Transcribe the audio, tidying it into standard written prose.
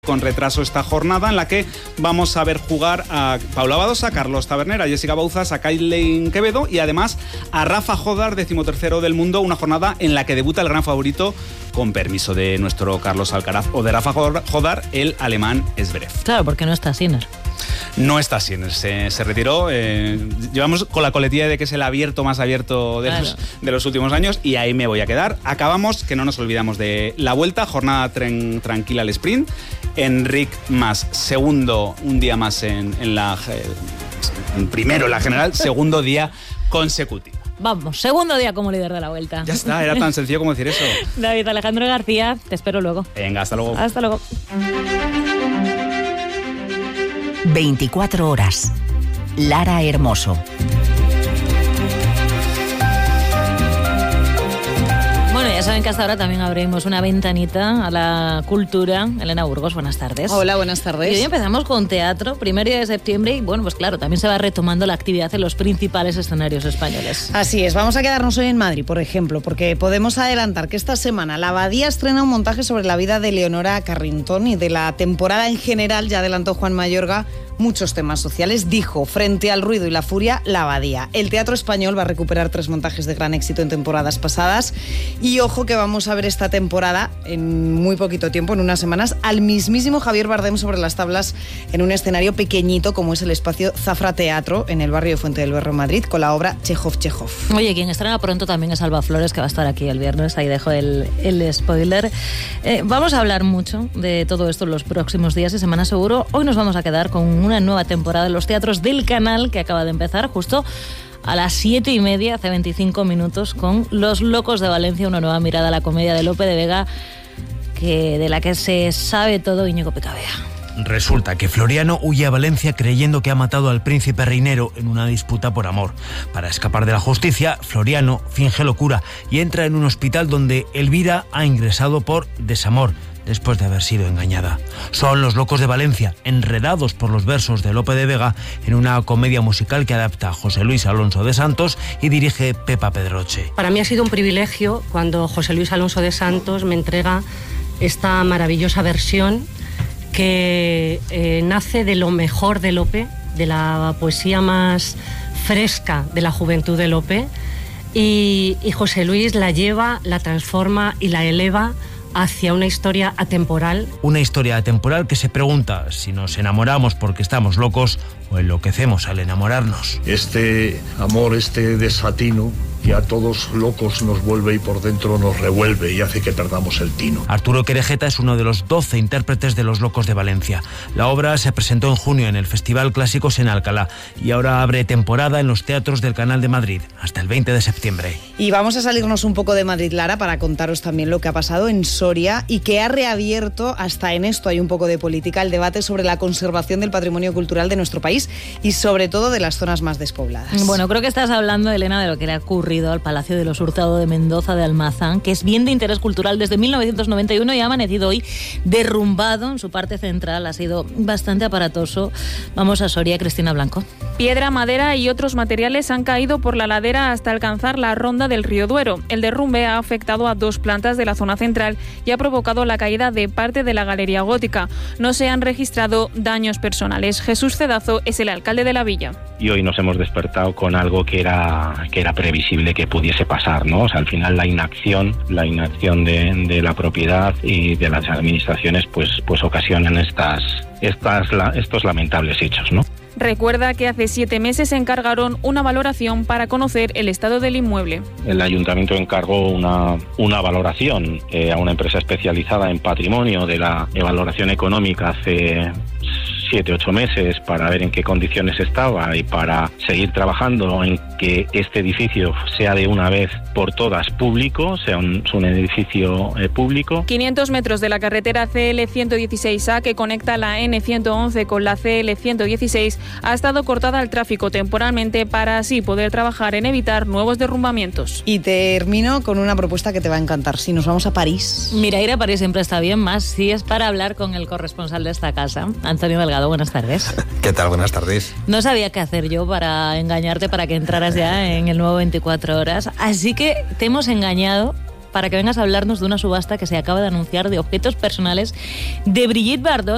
Con retraso esta jornada en la que vamos a ver jugar a Paula Badosa, a Carlos Taberner, a Jessica Bouzas, a Kailin Quevedo y además a Rafa Jodar, 13º del mundo, una jornada en la que debuta el gran favorito, con permiso de nuestro Carlos Alcaraz o de Rafa Jodar, el alemán Zverev. Claro, porque no está Sinner. No está Sinner, se retiró. Llevamos con la coletilla de que es el abierto más abierto de los últimos años y ahí me voy a quedar. Acabamos, que no nos olvidamos de la vuelta, jornada tranquila al sprint. Enric Mas, segundo, un día más primero en la general, segundo día consecutivo. Vamos, segundo día como líder de la vuelta. Ya está, era tan sencillo como decir eso. David Alejandro García, te espero luego. Venga, hasta luego. Hasta luego. 24 horas. Lara Hermoso. Bueno, ya saben que hasta ahora también abrimos una ventanita a la cultura. Elena Burgos, buenas tardes. Hola, buenas tardes. Y hoy empezamos con teatro, primer día de septiembre, y bueno, pues claro, también se va retomando la actividad en los principales escenarios españoles. Así es, vamos a quedarnos hoy en Madrid, por ejemplo, porque podemos adelantar que esta semana la Abadía estrena un montaje sobre la vida de Leonora Carrington y de la temporada en general. Ya adelantó Juan Mayorga muchos temas sociales. Dijo: frente al ruido y la furia, la Abadía. El teatro español va a recuperar 3 montajes de gran éxito en temporadas pasadas. Y ojo que vamos a ver esta temporada, en muy poquito tiempo, en unas semanas, al mismísimo Javier Bardem sobre las tablas en un escenario pequeñito como es el espacio Zafra Teatro en el barrio de Fuente del Berro, Madrid, con la obra Chejov. Oye, quien estrena pronto también es Alba Flores, que va a estar aquí el viernes. Ahí dejo el spoiler. Vamos a hablar mucho de todo esto en los próximos días y semanas seguro. Hoy nos vamos a quedar con una nueva temporada en los teatros del Canal que acaba de empezar justo a las 7:30, hace 25 minutos, con Los Locos de Valencia, una nueva mirada a la comedia de Lope de Vega, de la que se sabe todo Íñigo Picabea. Resulta que Floriano huye a Valencia creyendo que ha matado al príncipe Reinero en una disputa por amor. Para escapar de la justicia, Floriano finge locura y entra en un hospital donde Elvira ha ingresado por desamor, después de haber sido engañada. Son Los Locos de Valencia, enredados por los versos de Lope de Vega, en una comedia musical que adapta José Luis Alonso de Santos y dirige Pepa Pedroche. Para mí ha sido un privilegio cuando José Luis Alonso de Santos me entrega esta maravillosa versión que nace de lo mejor de Lope, de la poesía más fresca de la juventud de Lope, y José Luis la lleva, la transforma y la eleva hacia una historia atemporal. Una historia atemporal que se pregunta si nos enamoramos porque estamos locos o enloquecemos al enamorarnos. Este amor, este desatino, que a todos locos nos vuelve y por dentro nos revuelve y hace que perdamos el tino. Arturo Querejeta es uno de los 12 intérpretes de Los Locos de Valencia. La obra se presentó en junio en el Festival Clásicos en Alcalá y ahora abre temporada en los teatros del Canal de Madrid hasta el 20 de septiembre. Y vamos a salirnos un poco de Madrid, Lara, para contaros también lo que ha pasado en Soria y que ha reabierto, hasta en esto hay un poco de política, el debate sobre la conservación del patrimonio cultural de nuestro país y sobre todo de las zonas más despobladas. Bueno, creo que estás hablando, Elena, de lo que le ha ocurrido al Palacio de los Hurtado de Mendoza de Almazán, que es bien de interés cultural desde 1991 y ha amanecido hoy derrumbado en su parte central. Ha sido bastante aparatoso. Vamos a Soria, Cristina Blanco. Piedra, madera y otros materiales han caído por la ladera hasta alcanzar la ronda del río Duero. El derrumbe ha afectado a 2 plantas de la zona central y ha provocado la caída de parte de la galería gótica. No se han registrado daños personales. Jesús Cedazo es el alcalde de la villa. Y hoy nos hemos despertado con algo que era previsible que pudiese pasar, ¿no? O sea, al final la inacción de la propiedad y de las administraciones pues ocasionan estos lamentables hechos, ¿no? Recuerda que hace 7 meses encargaron una valoración para conocer el estado del inmueble. El ayuntamiento encargó una valoración a una empresa especializada en patrimonio de la valoración económica hace 7-8 meses para ver en qué condiciones estaba y para seguir trabajando en que este edificio sea de una vez por todas público, sea un edificio público. 500 metros de la carretera CL116A que conecta la N111 con la CL116 ha estado cortada al tráfico temporalmente para así poder trabajar en evitar nuevos derrumbamientos. Y termino con una propuesta que te va a encantar. Si nos vamos a París. Mira, ir a París siempre está bien, más si es para hablar con el corresponsal de esta casa, Antonio Delgado. Buenas tardes. ¿Qué tal? Buenas tardes. No sabía qué hacer yo para engañarte, para que entraras ya en el nuevo 24 horas. Así que te hemos engañado para que vengas a hablarnos de una subasta que se acaba de anunciar de objetos personales de Brigitte Bardot,